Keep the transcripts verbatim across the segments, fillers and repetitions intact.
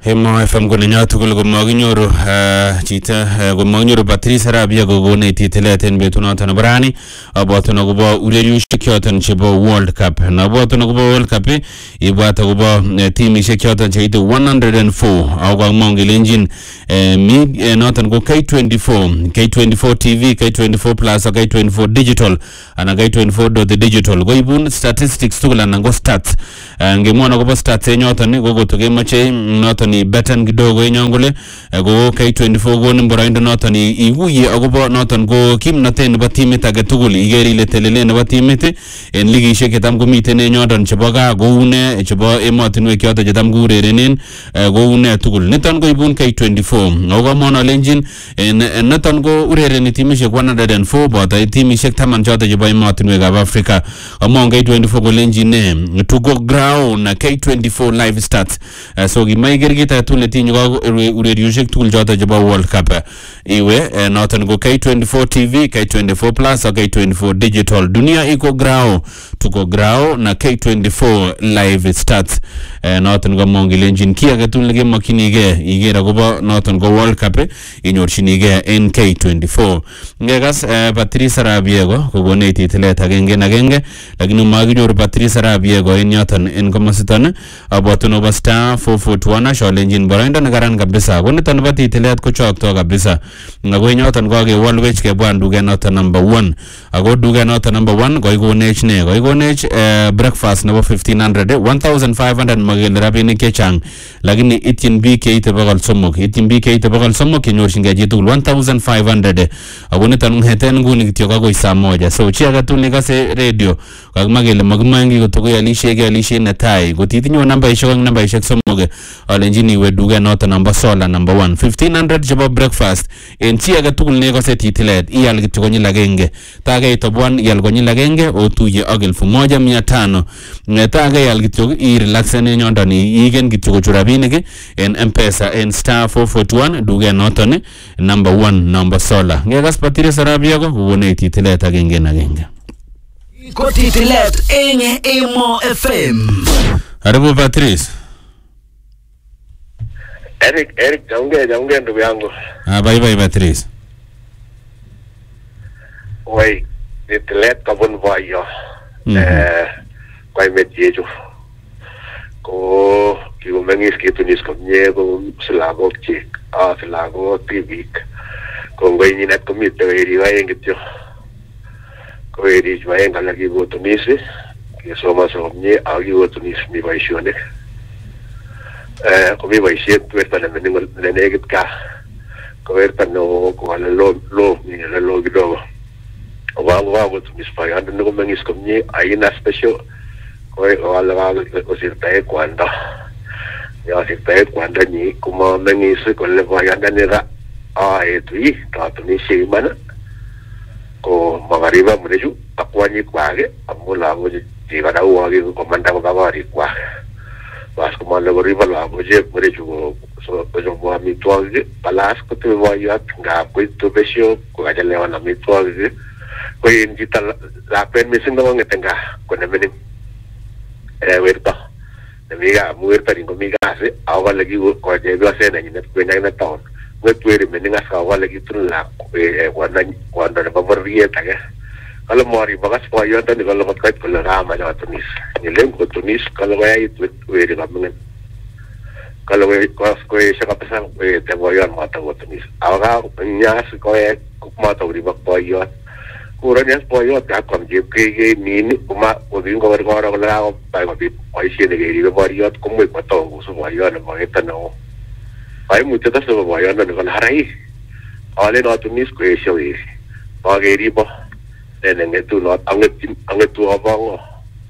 Hema F M kwenye nyatu kule kumaginyoru chita kumaginyoru Patrice Arabia kukune titeleten betu na watu barani abuatu na kubo ureriu shikiotan chibo World Cup na abuatu na kubo World Cup ibuata kubo team shikiotan chaitu one oh four au kwa mongi lenjin mi notan ku K twenty-four K twenty-four T V K twenty-four Plus K twenty-four Digital ana K twenty-four dot digital kwa ibun statistics tukula nango stats ngemwana kubo stats enyotan kuko tukemache notan ni betan kidogo enyongole go K twenty-four go nimboraindo noton iguye agobo noton go kimnaten nebo timit age tugul igeri ile telele nebo timit en ligishek chetam komiten enyoton chebo ga go une chebo emotinwek choto chetam kurerenen go une tugul niton go ibun K twenty-four ogo mono lenjin en niton go urereni timishek one oh four bota timishek taman choto chebo emotinwek ab Africa among K twenty-four go lenjin ne to go ground K twenty-four live stats so gimaiger kita tule tinyo go ureriushek tugul choto chebo World Cup iwe noton go K twenty-four T V K twenty-four Plus K twenty-four Digital dunia iko grao tuko grao na K twenty-four live stats noton go mongilenjin kia ketul ge makinige igera go noton go World Cup inyorchinige en K twenty-four ngegas Patrice Arabia go kogone titelet agenge agenge lakini maginyor Patrice Arabia go en yoton en komasiton aboto no star four forty-one sholenjin boroindo nekaran kabisa koniton bo titelet ko chokto kabisa ngago nyoton ko ke walwech ke bwan duge noton number one ago duge noton number one ko igonech ne ko igonech breakfast nebo fifteen hundred fifteen hundred magel rabinik chechang lakini ityin B K ite bakal somok ityin B K ite bakal somok kinyorchin ge jitul fifteen hundred ago niton ngeten nguni kityo kako saa moja so chi aga tuli kase radio kakmagele magmangi ko to yalishe ge yalishe netai ko titinyo namba ishok namba ishok somok alenjini we duge noton number sola number one fifteen hundred chebo breakfast en chi aga tugul ne kose titilet iyal kityo konyil agenge tage itobwan iyal konyil agenge otuye ak elfu moja mia tano tage iyal kityo i relaxen enyondoni igen kityo ko churabinik en M-Pesa en star four forty-one duge noton number one number sola ngegas Patrice Arabia ko wone titilet agenge agenge ko titilet en Emo F M. Aribu Patrice. Eric, Eric, jaunge, jaunge ndugu yangu. Ah, bye bye Patrice. Wai, titilet kabun vayo. Mm -hmm. Eh, kwa imetiejo. Ko kigo mengis kitunis komnye ko silago chik, ah silago tibik. Ko ngoi nyinat komite weri wae ngityo. Ko weri wae ngalagi go tunisi. Kisoma somnye agi go tunis mi baishone. Eh, kami baishet tuerta na meningo na negit ka. Kuwerta no ko ala lo lo ni ala lo gido. Wangu wangu tumis pa ando no mengis komnye aina special. Ko ala ala ko sirtae kwanda. Ya sirtae kwanda ni kuma mengis ko le vayanda nera a etui ta tunisi mana. Ko magariba mreju akwani kwage amula go jigara uwagi ko manda ko gawari kwa. Pas como le riba la boje mure jugo so so mo mi toge palas ko te voyat nga ko to besio ko ga le wana mi toge ko indita la permission no ngetenga ko ne meni eh werta ne miga muerta ni miga se awa lagi ko je go se na ni ko na na town ko tuere meni nga sa awa lagi tun la ko e wana wana ne babarie tage kalau mori bagas poyo dan kalau makai kalau ramai jauh tunis, ni lem ko tunis kalau ayat we di kampung, kalau we kos ko siapa pesan we temoyan mata ko tunis, awak nyas ko e mata uri bak poyo, kurangnya poyo tak kam je ke ni kuma ko bin ko berkora kalau aku pai ko bi poisi ni ke di poyo ko mo ko to ko so poyo na mo eta no, pai mo teta so poyo na ko harai, ale no tunis ko e showi, pagi ribo. Dan itu not anget anget tu abang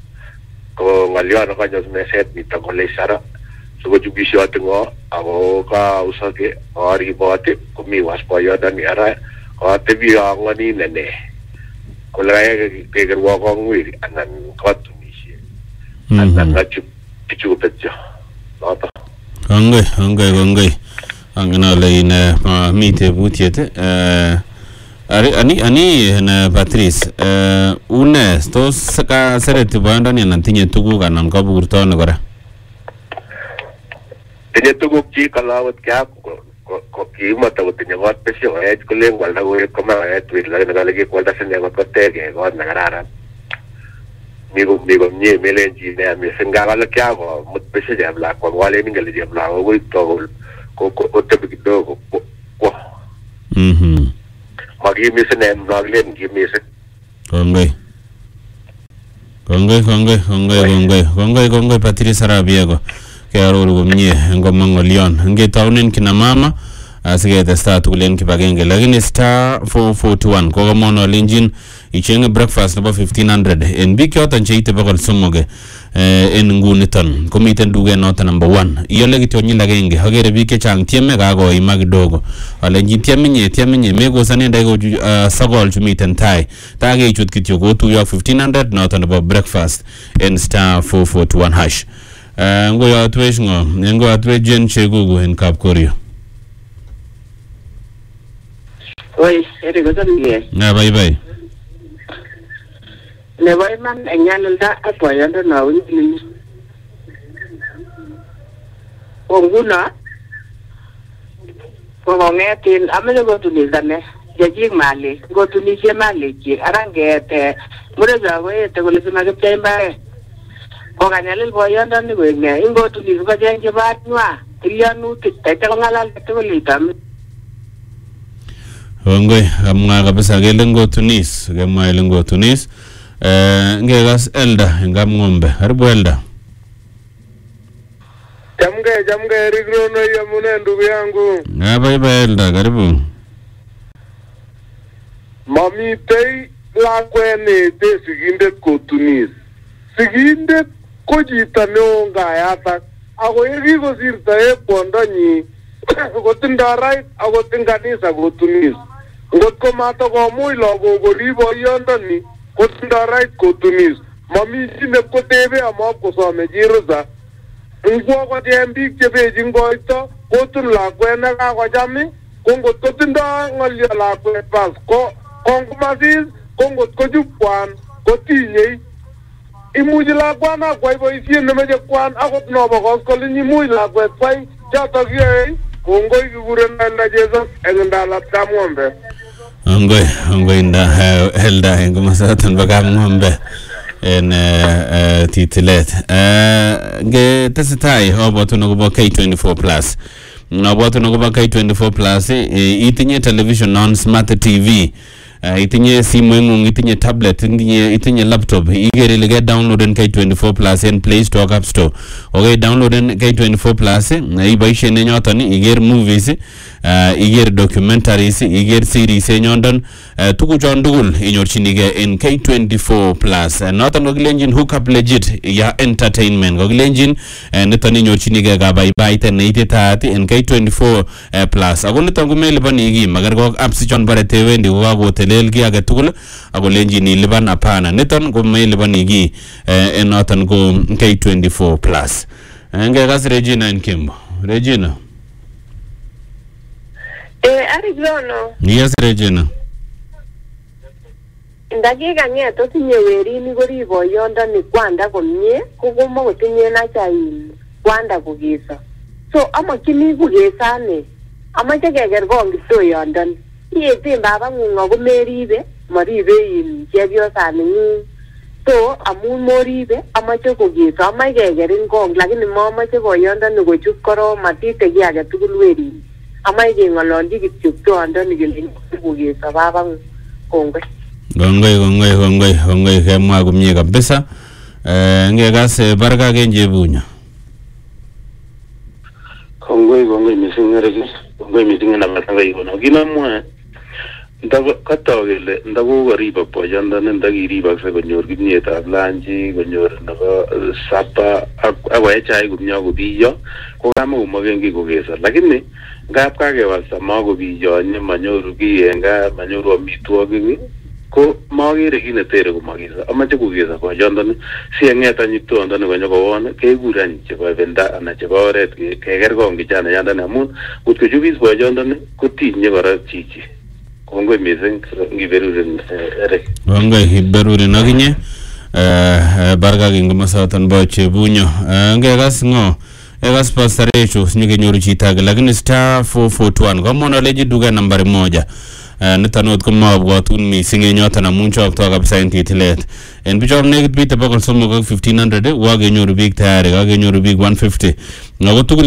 ko ngalian ka jos meset ni ta kolesara so ko jubi sio tengo ako ka usake ari bote ko mi was poyo dan ara ko te bi ngani nene ko laya ke ke ro ko ngwi anan ko tu ni si anan ka chu chu petjo lata angai angai angai angana leina mi te butiete eh Ari ani ani na Patrice eh une sto saka sere tu banda ni nantinya tugu kanan ka burto na gora tinye tuguk chi kalawet kyap ko kiimata kotinye kot besyo koech kolen kwalda koek komakoet wit lakini kale kikwalda sine kot koteke kot nekararan mi komie melen chi neya mising nga kale kyako mut besyo cheplakwa kwalen ingele cheplakwa koipto kotebi kidogo kwo makimi sine mnakilen kimising. Kongoi kongoi kongoi kongoi kongoi kongoi kongoi Patrice Arap Yego kearoru komie ngomong ngolion ngetaunen kina mama asiketesta tugul en kibagenge lakini star four forty-one kokomon olenjin ichenge breakfast nebo fifteen hundred en biik choton cheite bokol somok en nguniton komiten duket noton number one iyole kityo nyil agenge agere biik chechang tieme kakoima kidogo olenjin tieminye tieminye mekosanen ndai sokol chumiten tai takeichut kityo kotuyo fifteen hundred noton nebo breakfast en star four forty-one hash ngoyotwech ngo ngoyotwech Jen Chegugu en Kapkorio. Oi, ere gotonige. Na bye bye. Ne boy man enyalda apoyando na wini. Onguna. Kongetin amene gotulizane. Jajik mali, gotulishe mali ki arangete. Mureza we te golisema keptemba. Konganyalil boyando ni wenge ingotuliz ko jenje batwa. Iyanu tete ngalal tegolitam. Ongoi amwa kabisa kele ngotunis kemwa ile ngotunis eh ngegas Elda ngam ngombe haribu Elda jamge jamge rigrono yamune ndugu yangu na bye bye Elda karibu mami tei la kwene te siginde kotunis siginde ko jita neonga yata ako yegi ko sirta e pondonyi ko tinda right ako tinganisa kotunis ngot ko mato ko muy logo ko ribo yondoni ko tinda right kotunis mami chine ko tebe ama ko some jiruza ngwo ko dembi chebe jingoito ko tun la kwena ka ko jami ko ngot ko tinda ngolyo la kwe pas ko kongumasis ko ngot ko jupwan ko tinye imuji la kwana kwa ibo isie nemeje kwan akot nobo ko kolinyi muy la kwe kwai chato gie kongoi kiguren na Jesus engandala kamombe. Ongoi ongoi nda Elda engomasatan bagam ngombe en titilet nge tesitai obotu nokubo K twenty-four plus nobotu nokubo K twenty-four plus itinye television on smart T V itinye simu ngung itinye tablet itinye itinye laptop igere lige download en K twenty-four plus en Play Store App Store okay download en K twenty-four plus iboishe nenyoton iger movies iger documentaries iger series enyondon tukuchon tugul inyorchinige en K twenty-four plus noton kokilenjin hook up legit ya entertainment kokilenjin niton inyorchinige kabaibaiten neititaat en K twenty-four plus ako niton komelipani ki makerko apps chon bare tewendi kokakotelel ki age tugul akolenjin ilipan apana niton komelipani ki en noton ko K twenty-four plus ngekas Regina en Kimbo. Regina. Eh, Arizono. Yes, Regina. Ndakika ngeto tinye werini kori boyondo ni kwanda komye kokomo kotinye na chai kwanda kugisa. So amakini kugesane. Amache keker kong kitoyondon. Yete baba ngungo komeribe, maribe in chepyosani ngung. So amun moribe amache kugisa, amache kekerin kong lakini mamache boyondo ni kochut koro matite ki age tugul werini. Amache kengololji kityo kitoyondon ni kele kugisa baba kongoi. Gongoi gongoi gongoi gongoi kemwa komie kabisa eh ngekas baraka kenje bunya kongoi kongoi mising ngereki kongoi mising na matanga ikono kinamwa ndago katogele ndago gariba boyanda ndagiriba se konyor kimietab lanji konyor nebo sapa awa chai kumnya kubiyo ko kama kumagengi kogesa lakini ngap kakewal sama kubiyo nye manyoru ki enga manyoru amitwogik ko magere kit netere komagesa amache kugesa boyondoni si engeta nyitondoni konyo kowon kekuran chebo benda ana chebo oret keker kong kijana yandani amun kutko chubis boyondoni kotinye kora chichi kongoi mising ngiberuren erek kongoi iberuren akinye eh barka kingomasoton bo chebunyo ngekas ngo egas pastor Rachel nyigenyoru chita lakini star four four two one komono leji duga nambari moja nitanot komabwatun mising enyoto amun chokto kabisa en titilet en bichon nekit bite bakol somok ak fifteen hundred wagenyoru biik tayari kagenyoru biik one fifty ngako tugul